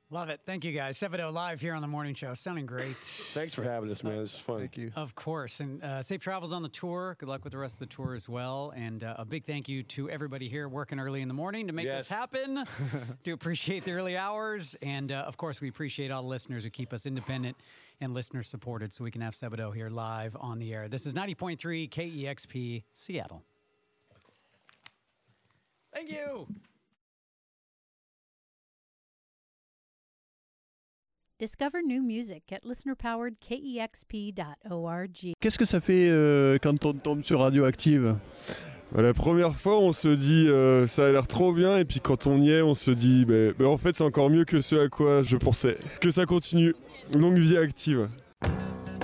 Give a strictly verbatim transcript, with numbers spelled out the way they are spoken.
Love it. Thank you, guys. Sebadoh live here on the morning show. Sounding great. Thanks for having us, man. This is fun. Thank you. Of course. And uh, safe travels on the tour. Good luck with the rest of the tour as well. And uh, a big thank you to everybody here working early in the morning to make Yes. this happen. Do appreciate the early hours. And, uh, of course, we appreciate all the listeners who keep us independent and listener supported so we can have Sebadoh here live on the air. This is ninety point three K E X P, Seattle. Thank you. Discover new music at listener powered K E X P dot org. Qu'est-ce que ça fait euh, quand on tombe sur Radioactive? Bah, la première fois, on se dit euh, ça a l'air trop bien, et puis quand on y est, on se dit bah, bah, en fait c'est encore mieux que ce à quoi je pensais. Que ça continue. Longue vie active.